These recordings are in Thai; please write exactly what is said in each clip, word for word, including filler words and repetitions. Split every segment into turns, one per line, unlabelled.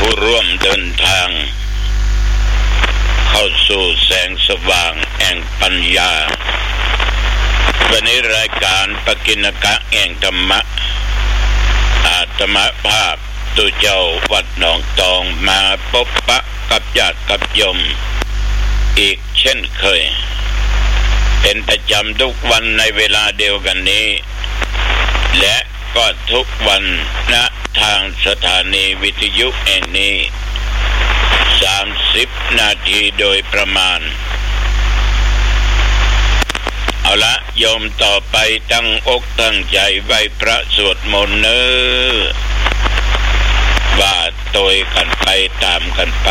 ผู้ร่วมเดินทางเข้าสู่แสงสว่างแห่งปัญญาวันนี้รายการปกิณกะแห่งธรรมะอาตมาภาพตุเจ้าวัดหนองตองมาพบปะกับญาติกับโยมอีกเช่นเคยเป็นประจำทุกวันในเวลาเดียวกันนี้และก็ทุกวันณทางสถานีวิทยุแห่งนี้สามสิบนาทีโดยประมาณเอาละโยมต่อไปตั้งอกตั้งใจไว้พระสวดมนต์เน้อว่าโดยกันไปตามกันไป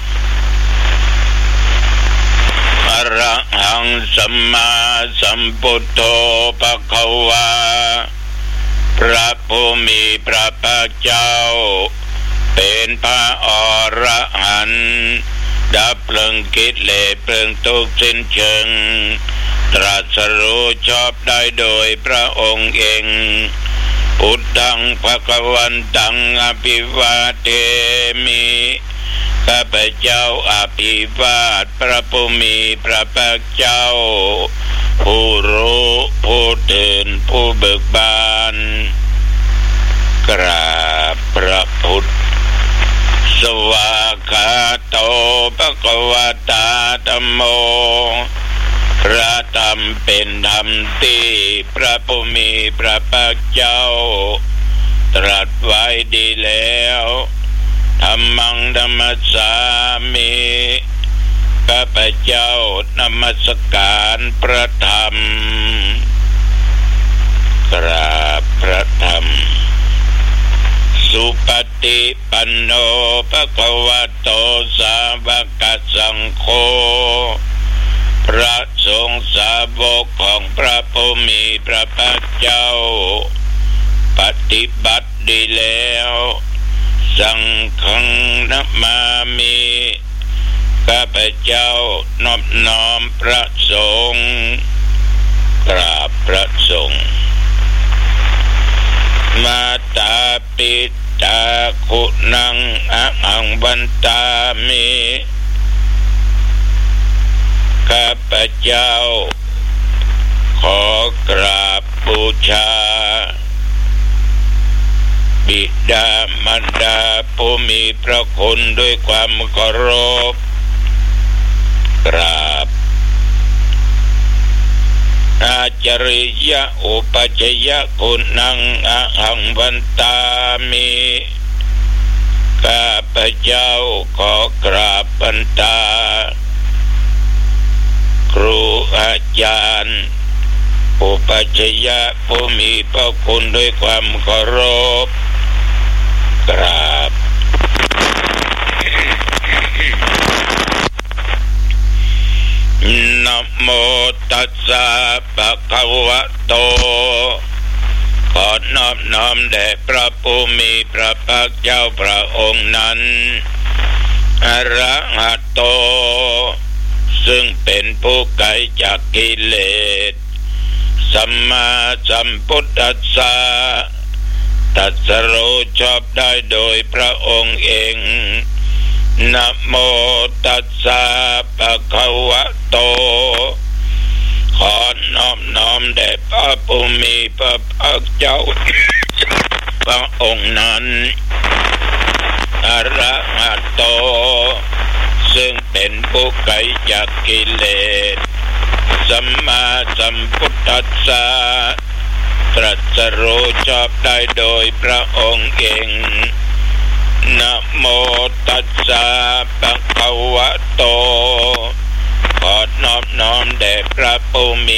อะระหังสัมมาสัมพุทโธภควาพระผู้มีพระภาคเจ้าเป็นพระอรหันต์ดับเพลิงกิเลสเพลิงทุกข์สิ้นเชิงตรัสรู้ชอบได้โดยพระองค์เองพุทธังภควันตังอภิวาเทมิข้าพเจ้าอภิวาทพระผู้มีพระภาคเจ้าผู้รู้ผู้ตื่นผู้เบิกบานกราบพระพุทธสวากขาโตภควตาธัมโมพระธรรมเป็นธรรมที่พระผู้มีพระภาคเจ้าตรัสไว้ดีแล้วธัมมังธัมมัสสามิข้าพเจ้านมัสการพระธรรมกราบพระธรรมสุปฏิปันโนภควโตสาวกสังโฆพระสงฆ์สาวกของพระผู้มีพระภาคเจ้าปฏิบัติดีแล้วสังฆังนะมามิข้าพเจ้านอบน้อมพระสงฆ์กราบพระสงฆ์มาตาปิตาคุณังอะหังวันตามิข้าพเจ้าขอกราบบูชาบิดามารดาผู้มีพระคุณด้วยความเคารพกราบอาจาริยะอุปัชยะคุณังอะหังวันตามิข้าพเจ้าขอกราบบันตาครูอาจารย์อุปัชยะผู้มีพระคุณด้วยความเคารพกราบนะโมตัสสะภะคะวะโตขอนอบน้อมแด่พระผู้มีพระภาคเจ้าพระองค์นั้นอะระหะโตซึ่งเป็นผู้ไกลจากกิเลสสัมมาสัมพุทธัสสะตรัสรู้ชอบได้โดยพระองค์เองนะโมตัสสะภะคะวะโตขอนอบน้อมแด่พระผู้มีพระภาคเจ้าพระองค์นั้นอะระหะโตซึ่งเป็นผู้ไกลจากกิเลสสัมมาสัมพุทธัสสะตรัสรู้ชอบได้โดยพระองค์เองนะโมตัสสะภะคะวะโตขอนอบน้อมแด่พระผู้มี